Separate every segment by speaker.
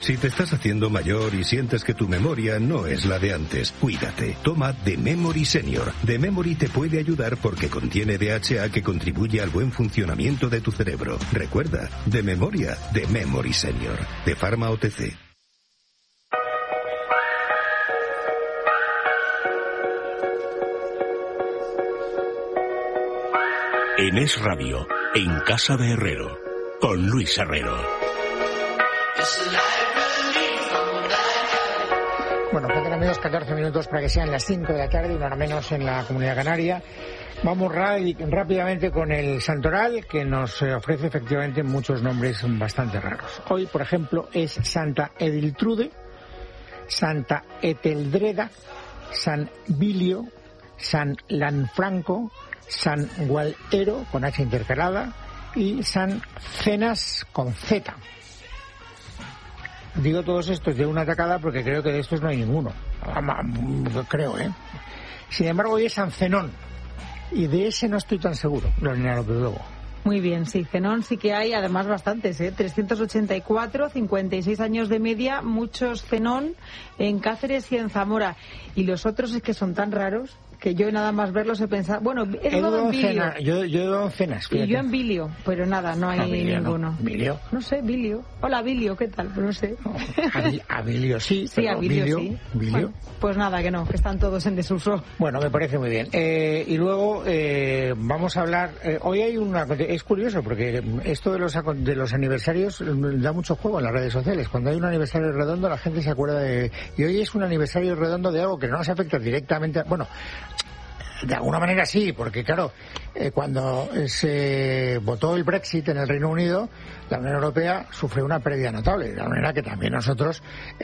Speaker 1: Si te estás haciendo mayor y sientes que tu memoria no es la de antes, cuídate. Toma The Memory Senior. The Memory te puede ayudar porque contiene DHA que contribuye al buen funcionamiento de tu cerebro. Recuerda, de memoria, The Memory Senior. De Pharma OTC.
Speaker 2: En Es Radio, en Casa de Herrero, con Luis Herrero.
Speaker 3: Bueno, faltan amigos 14 minutos para que sean las 5 de la tarde, una hora menos en la Comunidad Canaria. Vamos rápidamente con el santoral, que nos ofrece efectivamente muchos nombres bastante raros. Hoy, por ejemplo, es Santa Ediltrude, Santa Eteldreda, San Bilio, San Lanfranco, San Gualero, con H intercalada, y San Cenas, con Z. Digo todos estos de una tacada porque creo que de estos no hay ninguno. Creo, ¿eh? Sin embargo, hoy es San Zenón, y de ese no estoy tan seguro, Lorena López luego.
Speaker 4: Muy bien, sí, Zenón sí que hay, además bastantes, 384, 56 años de media, muchos Zenón en Cáceres y en Zamora. Y los otros es que son tan raros que yo nada más verlos he pensado, bueno, he dudado en Bilio.
Speaker 3: Yo he dudado en Cenas.
Speaker 4: Y yo en Bilio, pero nada, no hay ninguno.
Speaker 3: No. ¿Bilio?
Speaker 4: No sé, Bilio. Hola, Bilio, ¿qué tal? Pues no sé.
Speaker 3: A Bilio sí,
Speaker 4: sí, a Bilio sí.
Speaker 3: Bilio.
Speaker 4: Bueno, pues nada, que no, que están todos en desuso.
Speaker 3: Bueno, me parece muy bien. Y luego vamos a hablar, hoy hay es curioso porque esto de los aniversarios da mucho juego en las redes sociales. Cuando hay un aniversario redondo la gente se acuerda y hoy es un aniversario redondo de algo que no nos afecta directamente, bueno, de alguna manera sí, porque claro, cuando se votó el Brexit en el Reino Unido, la Unión Europea sufrió una pérdida notable, de la manera que también nosotros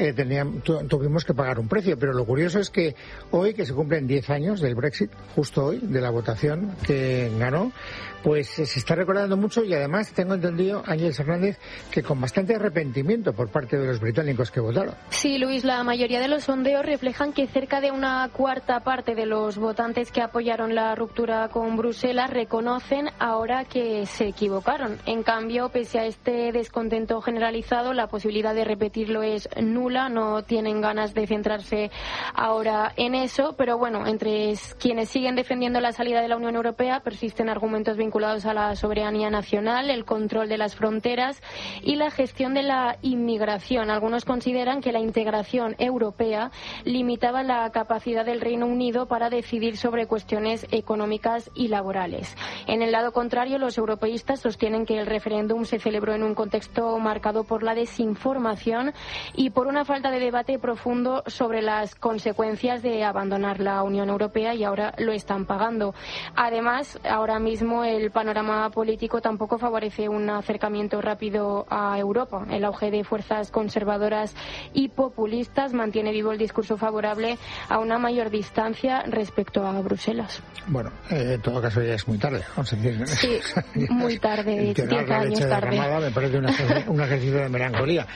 Speaker 3: tuvimos que pagar un precio. Pero lo curioso es que hoy, que se cumplen 10 años del Brexit, justo hoy, de la votación que ganó, pues se está recordando mucho, y además tengo entendido, Ángeles Hernández, que con bastante arrepentimiento por parte de los británicos que votaron.
Speaker 5: Sí, Luis, la mayoría de los sondeos reflejan que cerca de una cuarta parte de los votantes que apoyaron la ruptura con Bruselas reconocen ahora que se equivocaron. En cambio, pese a este descontento generalizado, la posibilidad de repetirlo es nula. No tienen ganas de centrarse ahora en eso, pero bueno, entre quienes siguen defendiendo la salida de la Unión Europea persisten argumentos vinculados a la soberanía nacional, el control de las fronteras y la gestión de la inmigración. Algunos consideran que la integración europea limitaba la capacidad del Reino Unido para decidir sobre cuestiones económicas y laborales. En el lado contrario, los europeístas sostienen que el referéndum se celebró en un contexto marcado por la desinformación y por una falta de debate profundo sobre las consecuencias de abandonar la Unión Europea, y ahora lo están pagando. Además, ahora mismo el panorama político tampoco favorece un acercamiento rápido a Europa. El auge de fuerzas conservadoras y populistas mantiene vivo el discurso favorable a una mayor distancia respecto a Bruselas.
Speaker 3: Bueno, en todo caso ya es muy tarde. Vamos a decir,
Speaker 5: sí, muy tarde, 10 años tarde.
Speaker 3: Me parece un ejercicio de melancolía.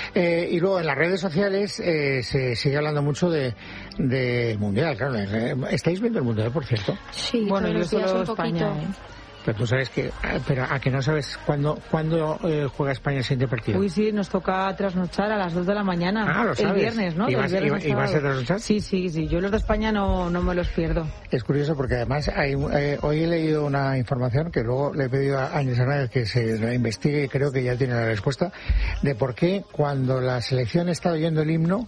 Speaker 3: Y luego en las redes sociales se sigue hablando mucho del Mundial. Claro, ¿estáis viendo el Mundial, por cierto?
Speaker 5: Sí,
Speaker 4: bueno, yo solo
Speaker 5: un
Speaker 4: España.
Speaker 5: poquito.
Speaker 3: Pero tú sabes que, pero a que no sabes cuándo juega España el siguiente partido.
Speaker 4: Uy, sí, nos toca trasnochar a las 2 de la mañana.
Speaker 3: Ah, lo sabes.
Speaker 4: El viernes, ¿no?
Speaker 3: ¿Y vas a trasnochar?
Speaker 4: Sí, yo los de España no me los pierdo.
Speaker 3: Es curioso porque además hoy he leído una información que luego le he pedido a Ángeles Hernández que se la investigue, y creo que ya tiene la respuesta, de por qué cuando la selección está oyendo el himno,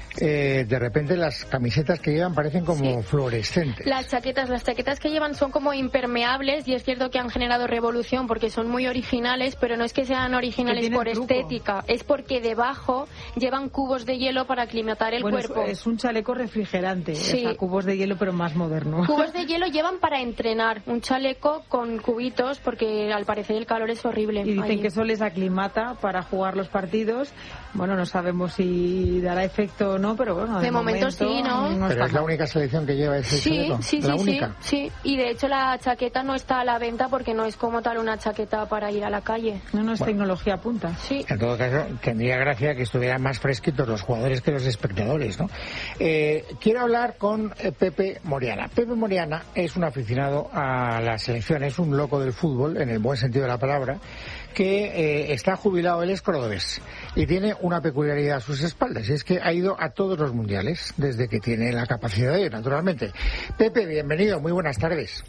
Speaker 3: de repente las camisetas que llevan parecen como fluorescentes.
Speaker 5: Las chaquetas que llevan son como impermeables, y es cierto que han generado revolución porque son muy originales, pero no es que sean originales por estética, es porque debajo llevan cubos de hielo para aclimatar el cuerpo.
Speaker 4: Es un chaleco refrigerante,
Speaker 5: sí.
Speaker 4: O sea, cubos de hielo pero más moderno.
Speaker 5: Cubos de hielo llevan para entrenar, un chaleco con cubitos porque al parecer el calor es horrible.
Speaker 4: Y dicen que eso les aclimata para jugar los partidos. Bueno, no sabemos si dará efecto o no, pero bueno,
Speaker 5: de momento sí, ¿no?
Speaker 3: Pero es la única selección que lleva ese chaleco.
Speaker 5: Sí, y de hecho la chaqueta no está a la venta porque no es como tal una chaqueta para ir a la calle.
Speaker 4: No es tecnología punta.
Speaker 5: Sí.
Speaker 3: En todo caso, tendría gracia que estuvieran más fresquitos los jugadores que los espectadores, ¿no? Quiero hablar con Pepe Moriana. Pepe Moriana es un aficionado a la selección, es un loco del fútbol, en el buen sentido de la palabra, que está jubilado, él es cordobés, y tiene una peculiaridad a sus espaldas, y es que ha ido a todos los mundiales, desde que tiene la capacidad de ir, naturalmente. Pepe, bienvenido, muy buenas tardes.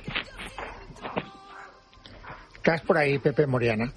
Speaker 3: ¿Estás por ahí, Pepe Moriana?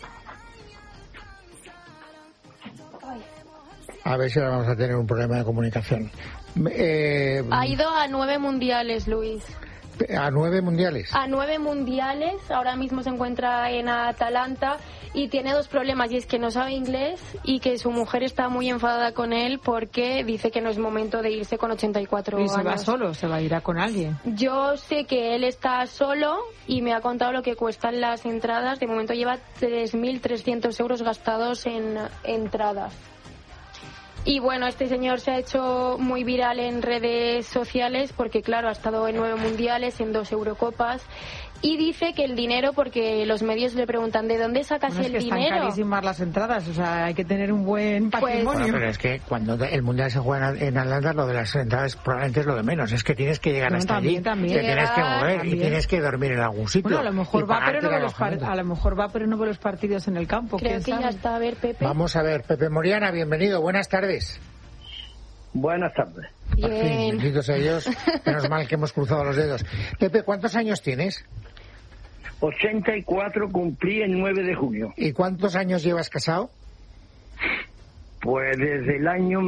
Speaker 3: A ver si ahora vamos a tener un problema de comunicación.
Speaker 5: Ha ido a 9 mundiales, Luis.
Speaker 3: ¿A 9 mundiales?
Speaker 5: A 9 mundiales. Ahora mismo se encuentra en Atalanta y tiene 2 problemas. Y es que no sabe inglés y que su mujer está muy enfadada con él porque dice que no es momento de irse con 84 años.
Speaker 4: ¿Y se va solo? ¿Se va a ir con alguien?
Speaker 5: Yo sé que él está solo y me ha contado lo que cuestan las entradas. De momento lleva 3.300 euros gastados en entradas. Y bueno, este señor se ha hecho muy viral en redes sociales porque, claro, ha estado en 9 mundiales, en 2 Eurocopas, y dice que el dinero, porque los medios le preguntan ¿de dónde sacas el dinero?
Speaker 4: Están carísimas las entradas, o sea, hay que tener un buen patrimonio.
Speaker 3: Bueno, pero es que cuando el mundial se juega en Atlanta, lo de las entradas probablemente es lo de menos. Es que tienes que llegar hasta allí, te tienes que mover y tienes que dormir en algún sitio.
Speaker 4: Bueno, a lo mejor va, pero no ve los partidos en el campo.
Speaker 5: Creo que ya está. A ver, Pepe.
Speaker 3: Vamos a ver, Pepe Moriana, bienvenido, buenas tardes.
Speaker 6: Buenas tardes.
Speaker 3: Bien. Por fin, benditos a Dios, menos mal que hemos cruzado los dedos. Pepe, ¿cuántos años tienes?
Speaker 6: 84, cumplí el 9 de junio.
Speaker 3: ¿Y cuántos años llevas casado?
Speaker 6: Pues desde el año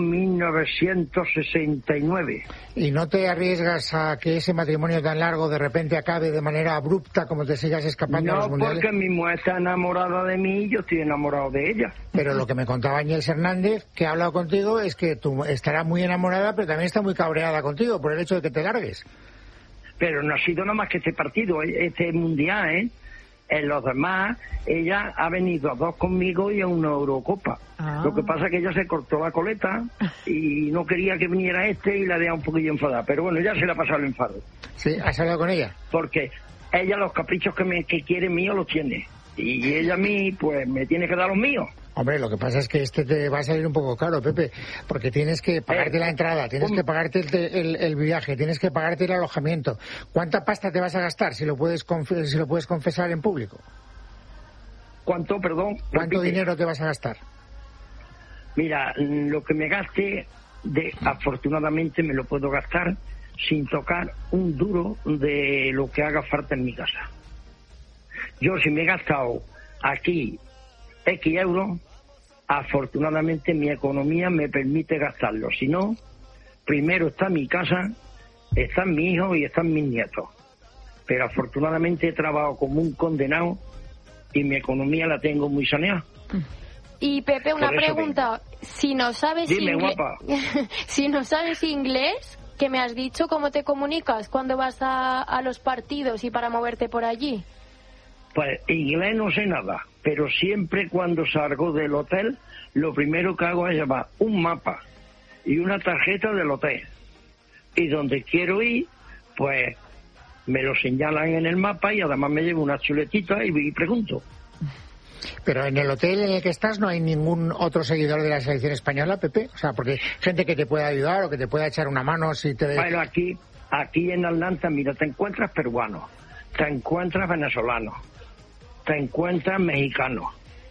Speaker 6: 1969.
Speaker 3: ¿Y no te arriesgas a que ese matrimonio tan largo de repente acabe de manera abrupta, como te sigas escapando a los mundiales?
Speaker 6: No, porque mi mujer está enamorada de mí y yo estoy enamorado de ella.
Speaker 3: Pero lo que me contaba Áñez Hernández, que ha hablado contigo, es que tú estarás muy enamorada, pero también está muy cabreada contigo por el hecho de que te largues.
Speaker 6: Pero no ha sido nada más que este partido, este mundial, ¿eh? En los demás, ella ha venido a 2 conmigo y a una Eurocopa. Lo que pasa es que ella se cortó la coleta y no quería que viniera y la dejaba un poquillo enfadada. Pero bueno, ya se le ha pasado el enfado.
Speaker 3: ¿Sí? ¿Has hablado con ella?
Speaker 6: Porque ella los caprichos que quiere míos los tiene. Y ella a mí, pues me tiene que dar los míos.
Speaker 3: Hombre, lo que pasa es que te va a salir un poco caro, Pepe, porque tienes que pagarte la entrada, tienes que pagarte el viaje, tienes que pagarte el alojamiento. ¿Cuánta pasta te vas a gastar si lo puedes confesar en público?
Speaker 6: ¿Cuánto, perdón?
Speaker 3: ¿Cuánto dinero te vas a gastar?
Speaker 6: Mira, lo que me gaste, afortunadamente me lo puedo gastar sin tocar un duro de lo que haga falta en mi casa. Yo, si me he gastado aquí X euros, afortunadamente mi economía me permite gastarlo. Si no, primero está mi casa, están mis hijos y están mis nietos. Pero afortunadamente he trabajado como un condenado y mi economía la tengo muy saneada.
Speaker 5: Y Pepe, una pregunta. Si no sabes si no sabes inglés, que me has dicho, ¿cómo te comunicas cuando vas a los partidos y para moverte por allí?
Speaker 6: Pues inglés no sé nada, pero siempre cuando salgo del hotel, lo primero que hago es llevar un mapa y una tarjeta del hotel. Y donde quiero ir, pues me lo señalan en el mapa y además me llevo una chuletita y pregunto.
Speaker 3: Pero en el hotel en el que estás no hay ningún otro seguidor de la selección española, Pepe. O sea, porque gente que te pueda ayudar o que te pueda echar una mano si te...
Speaker 6: Bueno, aquí en Atlanta, mira, te encuentras peruanos, te encuentras venezolanos, te encuentras mexicanos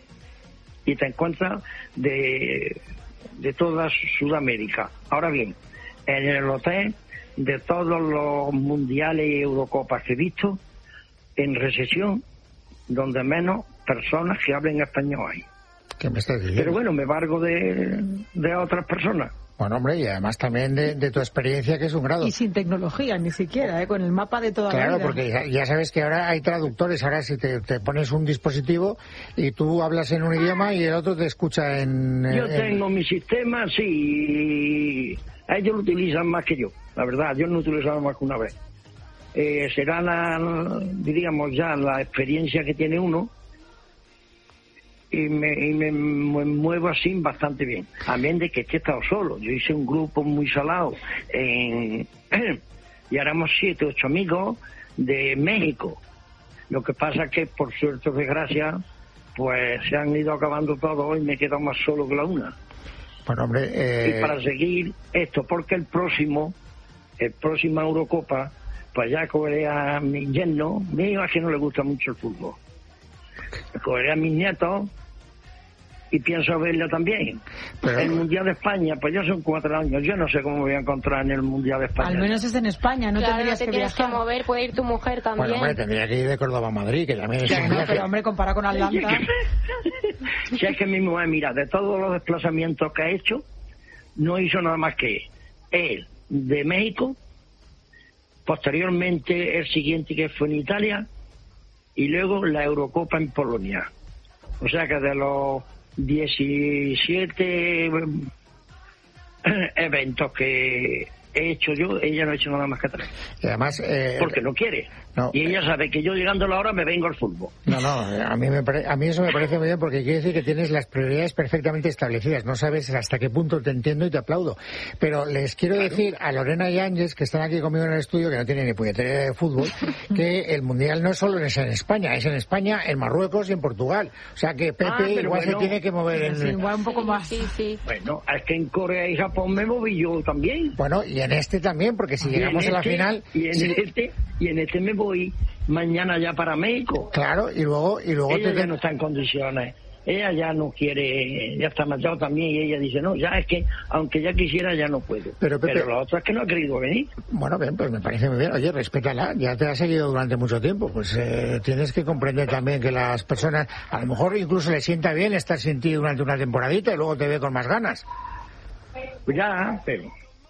Speaker 6: y te encuentras de toda Sudamérica. Ahora bien, en el hotel, de todos los mundiales y Eurocopas que he visto, en recepción, donde menos personas que hablen español hay.
Speaker 3: ¿Qué me estás diciendo?
Speaker 6: Pero bueno, me valgo de otras personas.
Speaker 3: Bueno, hombre, y además también de tu experiencia, que es un grado.
Speaker 4: Y sin tecnología, ni siquiera, con el mapa de toda la vida.
Speaker 3: Claro, porque ya sabes que ahora hay traductores. Ahora si te pones un dispositivo y tú hablas en un idioma y el otro te escucha en...
Speaker 6: Yo tengo mi sistema, sí, ellos lo utilizan más que yo. La verdad, yo no he utilizado más que una vez. Será diríamos ya, la experiencia que tiene uno. Y me muevo así bastante bien. Amén de que he estado solo. Yo hice un grupo muy salado y éramos 7, 8 amigos de México. Lo que pasa es que, por suerte o desgracia, pues se han ido acabando todos y me he quedado más solo que la una.
Speaker 3: Bueno, hombre,
Speaker 6: Y para seguir esto, porque el próxima Eurocopa, pues ya cogeré a mi yerno. Mi hijo es que no le gusta mucho el fútbol. cogeré a mis nietos y pienso verlo también. Pero el Mundial de España, pues ya son 4 años, yo no sé cómo me voy a encontrar en el Mundial de España.
Speaker 4: Al menos es en España, no
Speaker 5: claro,
Speaker 4: tendrías
Speaker 5: te
Speaker 4: que
Speaker 5: tienes
Speaker 4: viajar.
Speaker 5: que mover, puede ir tu mujer también.
Speaker 3: Bueno, hombre, tendría que ir de Córdoba a Madrid, que también es un viaje.
Speaker 4: Pero hombre, comparado con Atlanta...
Speaker 6: Si es que mi mujer, mira, de todos los desplazamientos que ha hecho, no hizo nada más que él de México, posteriormente el siguiente que fue en Italia, y luego la Eurocopa en Polonia. O sea que de los 17 eventos que he hecho yo, ella no ha hecho nada más que 3.
Speaker 3: Y además...
Speaker 6: porque no quiere.
Speaker 3: No,
Speaker 6: y ella sabe que yo llegando a la hora me vengo al fútbol.
Speaker 3: No, a mí eso me parece muy bien, porque quiere decir que tienes las prioridades perfectamente establecidas. No sabes hasta qué punto te entiendo y te aplaudo. Pero les quiero decir a Lorena y Ángeles, que están aquí conmigo en el estudio, que no tienen ni puñetera idea de fútbol, que el Mundial no solo es en España, es en España, en Marruecos y en Portugal. O sea que Pepe igual se tiene que mover en...
Speaker 4: igual un poco más.
Speaker 5: Sí.
Speaker 6: Bueno, es que en Corea y Japón me moví yo también.
Speaker 3: Bueno, y en este también, porque si llegamos a la final...
Speaker 6: Y en este me voy mañana ya para México.
Speaker 3: Claro, y luego
Speaker 6: ella ya no está en condiciones. Ella ya no quiere, ya está marchado también, y ella dice, no, ya es que, aunque ya quisiera, ya no puedo.
Speaker 3: Pero
Speaker 6: la otra es que no ha querido venir.
Speaker 3: Bueno, bien, pues me parece muy bien. Oye, respétala, ya te ha seguido durante mucho tiempo, pues tienes que comprender también que las personas, a lo mejor incluso le sienta bien estar sin ti durante una temporadita y luego te ve con más ganas.
Speaker 6: Pues ya, pero...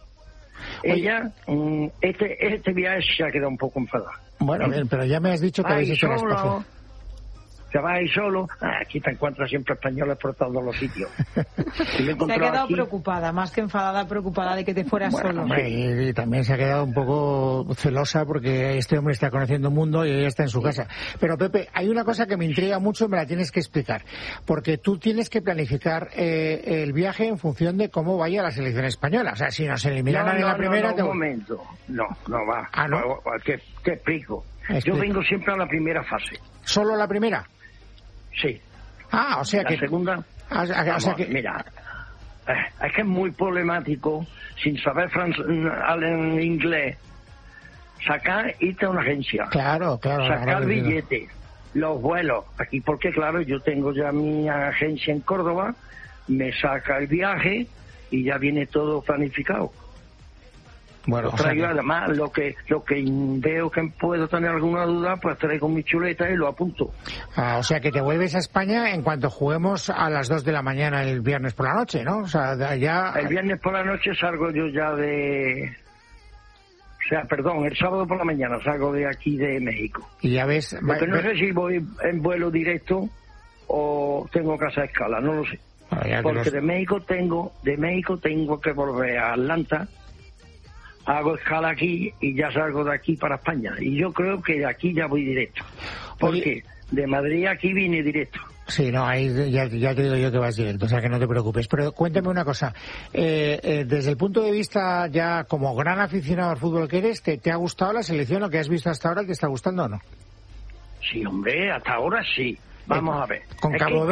Speaker 6: Ella, este viaje se ha quedado un poco enfadada.
Speaker 3: Bueno, bien, pero ya me has dicho que habéis hecho la espacio.
Speaker 6: Se va ahí solo. Aquí te encuentras siempre españoles por todos los sitios.
Speaker 4: Se ha quedado preocupada, más que enfadada, preocupada de que te fueras solo.
Speaker 3: Hombre, y también se ha quedado un poco celosa porque este hombre está conociendo el mundo y ella está en su casa. Pero Pepe, hay una cosa que me intriga mucho y me la tienes que explicar. Porque tú tienes que planificar el viaje en función de cómo vaya la selección española. O sea, si nos eliminan en la primera...
Speaker 6: Un momento. No va.
Speaker 3: ¿No?
Speaker 6: Te explico. Yo vengo siempre a la primera fase.
Speaker 3: ¿Solo la primera?
Speaker 6: Sí.
Speaker 3: O sea que...
Speaker 6: La segunda... Mira, es que es muy problemático, sin saber inglés, irte a una agencia.
Speaker 3: Claro.
Speaker 6: Sacar billetes, los vuelos. Aquí porque, claro, yo tengo ya mi agencia en Córdoba, me saca el viaje y ya viene todo planificado. Bueno, traigo, además, lo que veo que puedo tener alguna duda, pues traigo mi chuleta y lo apunto.
Speaker 3: O sea que te vuelves a España en cuanto juguemos a las 2 de la mañana el viernes por la noche, ¿no? O sea, ya...
Speaker 6: El viernes por la noche salgo yo ya de... O sea, perdón, el sábado por la mañana salgo de aquí de México.
Speaker 3: Y ya ves...
Speaker 6: Porque no sé si voy en vuelo directo o tengo que hacer escala, no lo sé. Porque de México tengo que volver a Atlanta. Hago escala aquí y ya salgo de aquí para España. Y yo creo que de aquí ya voy directo. Porque de Madrid aquí vine directo.
Speaker 3: Sí, no, ahí ya te digo yo que vas directo, o sea que no te preocupes. Pero cuéntame una cosa. Desde el punto de vista ya como gran aficionado al fútbol que eres, ¿te ha gustado la selección? ¿Lo que has visto hasta ahora te está gustando o no?
Speaker 6: Sí, hombre, hasta ahora sí. Vamos a ver.
Speaker 3: ¿Con Cabo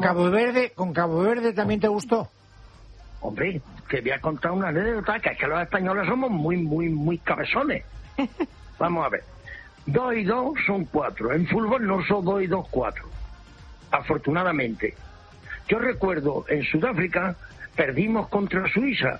Speaker 3: Verde también te gustó?
Speaker 6: Hombre, te voy a contar una anécdota, que es que los españoles somos muy cabezones. Vamos a ver. 2 y 2 son 4. En fútbol no son 2 y 2, 4. Afortunadamente. Yo recuerdo, en Sudáfrica, perdimos contra Suiza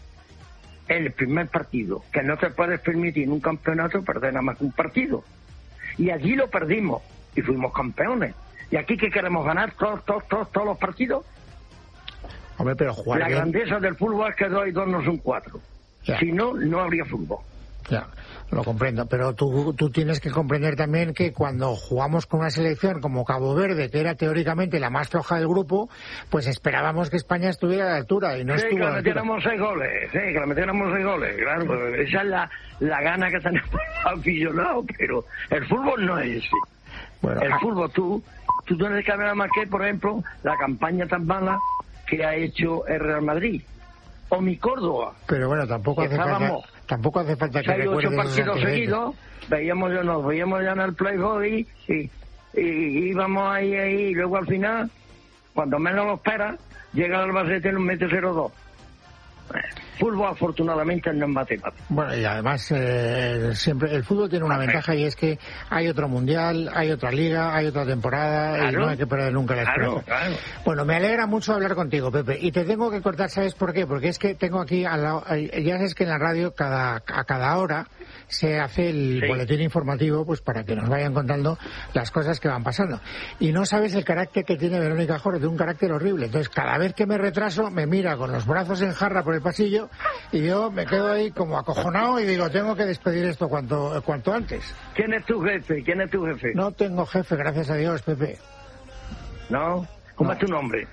Speaker 6: en el primer partido, que no te puedes permitir en un campeonato perder nada más que un partido. Y allí lo perdimos y fuimos campeones. ¿Y aquí qué queremos ganar? ¿Todos los partidos?
Speaker 3: Hombre, pero jugar
Speaker 6: la
Speaker 3: bien...
Speaker 6: grandeza del fútbol es que 2 y 2 no son 4.
Speaker 3: Ya.
Speaker 6: Si no, no habría fútbol.
Speaker 3: Ya, lo comprendo. Pero tú tienes que comprender también que cuando jugamos con una selección como Cabo Verde, que era teóricamente la más floja del grupo, pues esperábamos que España estuviera a la altura y no estuvo
Speaker 6: que
Speaker 3: a la altura.
Speaker 6: Que le metiéramos 6 goles, claro. Pues esa es la gana que tenemos aficionados, pero el fútbol no es ese.
Speaker 3: Bueno,
Speaker 6: el fútbol, tú tienes que ver a Marqués, por ejemplo, la campaña tan mala que ha hecho el Real Madrid o mi Córdoba.
Speaker 3: Pero bueno, tampoco hace falta que recuerdes
Speaker 6: 8 partidos seguidos, nos veíamos ya en el playoff y íbamos ahí y luego al final, cuando menos lo esperas, llega el Albacete y nos mete 0-2. Fútbol, afortunadamente, no es matemática.
Speaker 3: Bueno, y además, siempre el fútbol tiene una ventaja, y es que hay otro mundial, hay otra liga, hay otra temporada, claro, y no hay que perder nunca la esperanza. Claro. Bueno, me alegra mucho hablar contigo, Pepe, y te tengo que cortar, ¿sabes por qué? Porque es que tengo aquí al lado, ya sabes que en la radio a cada hora se hace el boletín informativo, pues para que nos vayan contando las cosas que van pasando. Y no sabes el carácter que tiene Verónica Joro, de un carácter horrible. Entonces, cada vez que me retraso, me mira con los brazos en jarra por el pasillo, y yo me quedo ahí como acojonado y digo, tengo que despedir esto cuanto antes.
Speaker 6: ¿Quién es tu jefe?
Speaker 3: No tengo jefe, gracias a Dios, Pepe.
Speaker 6: ¿No? ¿Cómo es tu nombre?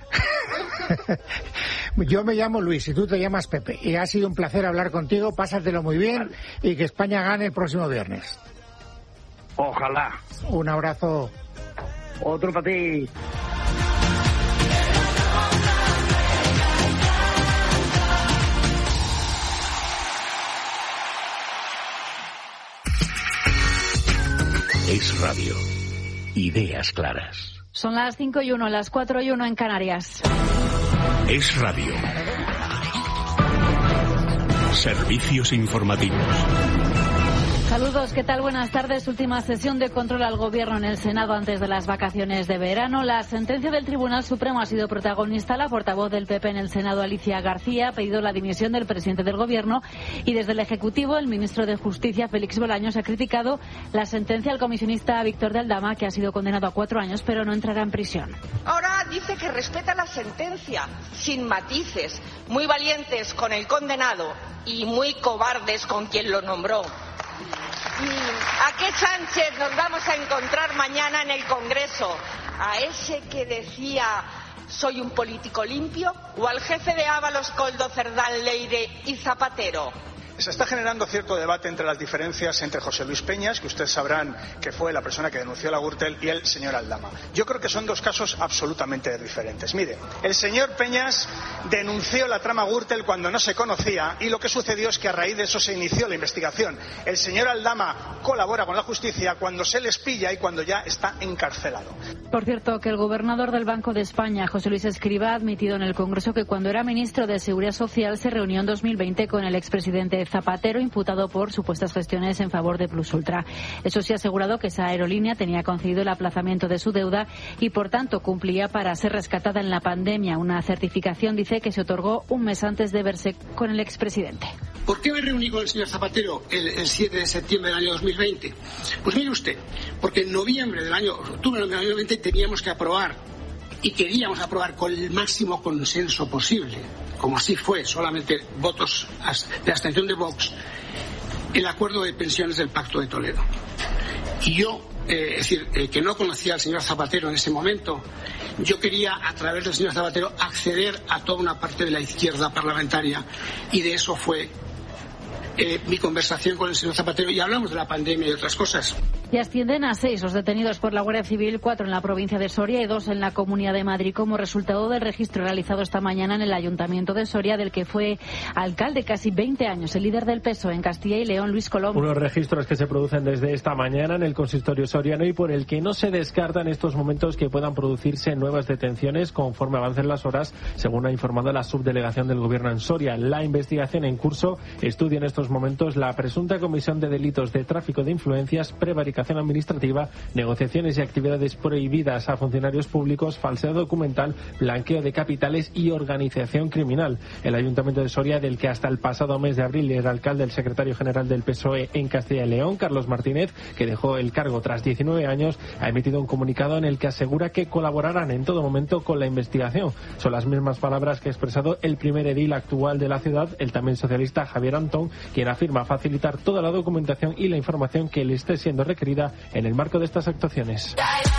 Speaker 3: Yo me llamo Luis y tú te llamas Pepe. Y ha sido un placer hablar contigo, pásatelo muy bien, y que España gane el próximo viernes.
Speaker 6: Ojalá.
Speaker 3: Un abrazo.
Speaker 6: Otro para ti.
Speaker 2: Es Radio. Ideas claras.
Speaker 7: Son las 5:01, las 4:01 en Canarias.
Speaker 2: Es Radio. Servicios informativos.
Speaker 7: Saludos, ¿qué tal? Buenas tardes. Última sesión de control al Gobierno en el Senado antes de las vacaciones de verano. La sentencia del Tribunal Supremo ha sido protagonista. La portavoz del PP en el Senado, Alicia García, ha pedido la dimisión del presidente del Gobierno, y desde el Ejecutivo, el ministro de Justicia, Félix Bolaños, ha criticado la sentencia al comisionista Víctor de Aldama, que ha sido condenado a 4 años, pero no entrará en prisión.
Speaker 8: Ahora dice que respeta la sentencia, sin matices, muy valientes con el condenado y muy cobardes con quien lo nombró. ¿A qué Sánchez nos vamos a encontrar mañana en el Congreso? ¿A ese que decía soy un político limpio? ¿O al jefe de Ábalos, Koldo, Cerdán, Leire y Zapatero?
Speaker 9: Se está generando cierto debate entre las diferencias entre José Luis Peñas, que ustedes sabrán que fue la persona que denunció la Gürtel, y el señor Aldama. Yo creo que son dos casos absolutamente diferentes. Mire, el señor Peñas denunció la trama Gürtel cuando no se conocía, y lo que sucedió es que a raíz de eso se inició la investigación. El señor Aldama colabora con la justicia cuando se les pilla y cuando ya está encarcelado.
Speaker 7: Por cierto, que el gobernador del Banco de España, José Luis Escrivá, ha admitido en el Congreso que cuando era ministro de Seguridad Social se reunió en 2020 con el expresidente Zapatero, imputado por supuestas gestiones en favor de Plus Ultra. Eso sí, ha asegurado que esa aerolínea tenía concedido el aplazamiento de su deuda y, por tanto, cumplía para ser rescatada en la pandemia. Una certificación, dice, que se otorgó un mes antes de verse con el expresidente.
Speaker 10: ¿Por qué me reuní con el señor Zapatero el 7 de septiembre del año 2020? Pues mire usted, porque en octubre del año 2020 teníamos que aprobar, y queríamos aprobar con el máximo consenso posible, como así fue, solamente votos de abstención de Vox, el acuerdo de pensiones del Pacto de Toledo. Y yo, que no conocía al señor Zapatero en ese momento, yo quería, a través del señor Zapatero, acceder a toda una parte de la izquierda parlamentaria, y de eso fue mi conversación con el señor Zapatero, y hablamos de la pandemia y otras cosas.
Speaker 7: Y ascienden a 6 los detenidos por la Guardia Civil, 4 en la provincia de Soria y 2 en la Comunidad de Madrid, como resultado del registro realizado esta mañana en el Ayuntamiento de Soria, del que fue alcalde casi 20 años, el líder del PSOE en Castilla y León, Luis Colom.
Speaker 11: Unos registros que se producen desde esta mañana en el consistorio soriano, y por el que no se descarta en estos momentos que puedan producirse nuevas detenciones conforme avancen las horas, según ha informado la subdelegación del Gobierno en Soria. La investigación en curso estudia en estos momentos la presunta comisión de delitos de tráfico de influencias, prevaricación administrativa, negociaciones y actividades prohibidas a funcionarios públicos, falsedad documental, blanqueo de capitales y organización criminal. El Ayuntamiento de Soria, del que hasta el pasado mes de abril era alcalde el secretario general del PSOE en Castilla y León, Carlos Martínez, que dejó el cargo tras 19 años, ha emitido un comunicado en el que asegura que colaborarán en todo momento con la investigación. Son las mismas palabras que ha expresado el primer edil actual de la ciudad, el también socialista Javier Antón, quien afirma facilitar toda la documentación y la información que le esté siendo requerida en el marco de estas actuaciones.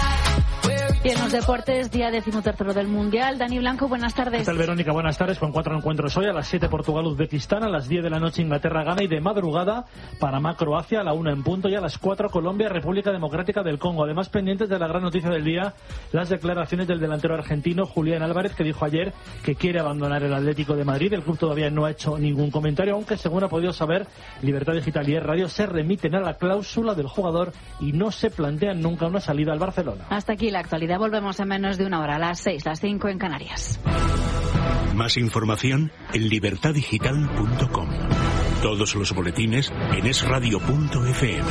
Speaker 7: Y en los deportes, día 13º del Mundial. Dani Blanco, buenas tardes.
Speaker 12: ¿Qué tal, Verónica? Buenas tardes, con 4 encuentros hoy. A las 7 Portugal-Uzbekistán, a las 10 de la noche Inglaterra-Ghana, y de madrugada Panamá-Croacia, a la 1 en punto, y a las 4 Colombia-República Democrática del Congo. Además, pendientes de la gran noticia del día, las declaraciones del delantero argentino Julián Álvarez, que dijo ayer que quiere abandonar el Atlético de Madrid. El club todavía no ha hecho ningún comentario, aunque, según ha podido saber Libertad Digital y Radio, se remiten a la cláusula del jugador y no se plantean nunca una salida al Barcelona.
Speaker 7: Hasta aquí la actualidad. Volvemos en menos de una hora, a las 6, las 5 en Canarias.
Speaker 2: Más información en libertadigital.com. Todos los boletines en esradio.fm.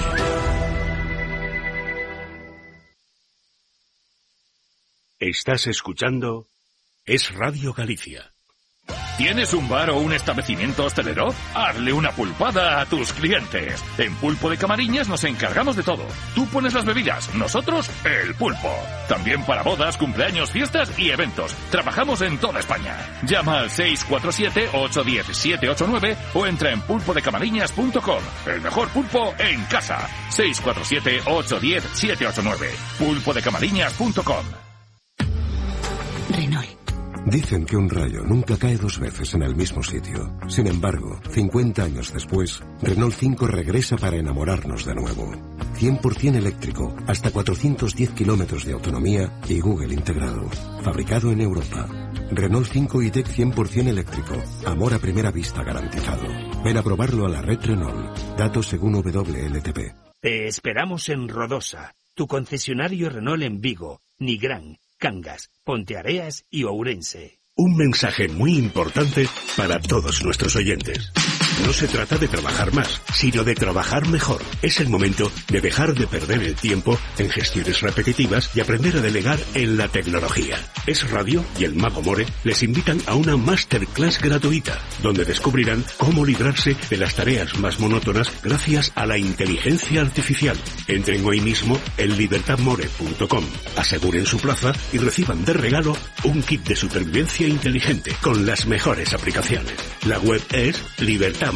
Speaker 2: Estás escuchando Es Radio Galicia.
Speaker 13: ¿Tienes un bar o un establecimiento hostelero? Hazle una pulpada a tus clientes. En Pulpo de Camariñas nos encargamos de todo. Tú pones las bebidas, nosotros el pulpo. También para bodas, cumpleaños, fiestas y eventos. Trabajamos en toda España. Llama al 647-810-789 o entra en pulpodecamariñas.com. El mejor pulpo en casa. 647-810-789. pulpodecamariñas.com.
Speaker 14: Renault.
Speaker 15: Dicen que un rayo nunca cae dos veces en el mismo sitio. Sin embargo, 50 años después, Renault 5 regresa para enamorarnos de nuevo. 100% eléctrico, hasta 410 kilómetros de autonomía y Google integrado. Fabricado en Europa. Renault 5 e-Tech 100% eléctrico. Amor a primera vista garantizado. Ven a probarlo a la red Renault. Datos según WLTP.
Speaker 16: Te esperamos en Rodosa, tu concesionario Renault en Vigo, Nigrán, Cangas, Ponteareas y Ourense.
Speaker 2: Un mensaje muy importante para todos nuestros oyentes. No se trata de trabajar más, sino de trabajar mejor. Es el momento de dejar de perder el tiempo en gestiones repetitivas y aprender a delegar en la tecnología. Es Radio y el Mago More les invitan a una masterclass gratuita, donde descubrirán cómo librarse de las tareas más monótonas gracias a la inteligencia artificial. Entren hoy mismo en libertadmore.com, aseguren su plaza y reciban de regalo un kit de supervivencia inteligente con las mejores aplicaciones. La web es libertadmore.com.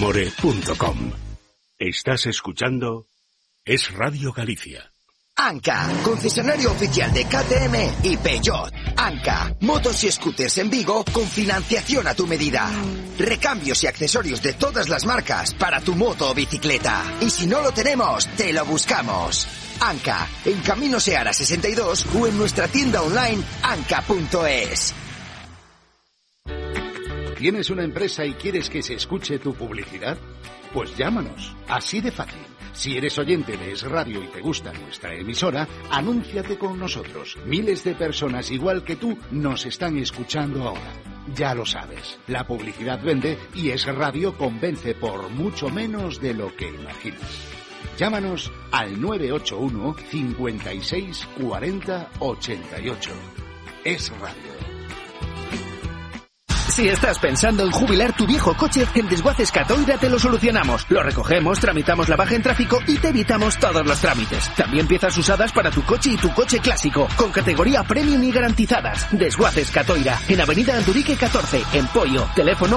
Speaker 2: Estás escuchando Es Radio Galicia.
Speaker 17: Anca, concesionario oficial de KTM y Peugeot. Anca, motos y scooters en Vigo con financiación a tu medida. Recambios y accesorios de todas las marcas para tu moto o bicicleta. Y si no lo tenemos, te lo buscamos. Anca, en Camino Seara 62 o en nuestra tienda online anca.es.
Speaker 18: ¿Tienes una empresa y quieres que se escuche tu publicidad? Pues llámanos, así de fácil. Si eres oyente de Es Radio y te gusta nuestra emisora, anúnciate con nosotros. Miles de personas igual que tú nos están escuchando ahora. Ya lo sabes, la publicidad vende y Es Radio convence por mucho menos de lo que imaginas. Llámanos al 981 56 40 88. Es Radio.
Speaker 19: Si estás pensando en jubilar tu viejo coche, en Desguaces Catoira te lo solucionamos. Lo recogemos, tramitamos la baja en tráfico y te evitamos todos los trámites. También piezas usadas para tu coche y tu coche clásico, con categoría premium y garantizadas. Desguaces Catoira, en Avenida Andurique 14, en Poio. Teléfono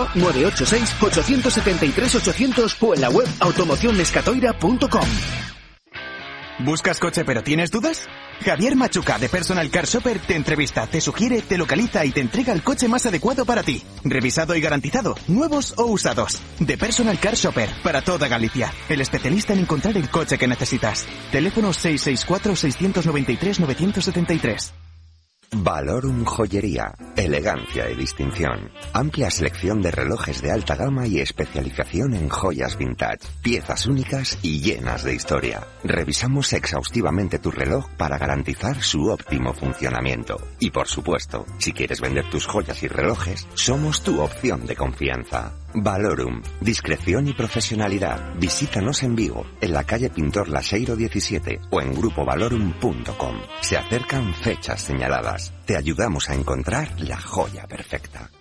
Speaker 19: 986-873-800 o en la web automocionescatoira.com.
Speaker 20: ¿Buscas coche pero tienes dudas? Javier Machuca de Personal Car Shopper te entrevista, te sugiere, te localiza y te entrega el coche más adecuado para ti. Revisado y garantizado, nuevos o usados. De Personal Car Shopper, para toda Galicia. El especialista en encontrar el coche que necesitas. Teléfono 664-693-973.
Speaker 21: Valorum Joyería, elegancia y distinción. Amplia selección de relojes de alta gama y especialización en joyas vintage, piezas únicas y llenas de historia. Revisamos exhaustivamente tu reloj para garantizar su óptimo funcionamiento. Y por supuesto, si quieres vender tus joyas y relojes, somos tu opción de confianza. Valorum, discreción y profesionalidad. Visítanos en Vigo, en la calle Pintor Laseiro 17 o en grupovalorum.com. Se acercan fechas señaladas. Te ayudamos a encontrar la joya perfecta.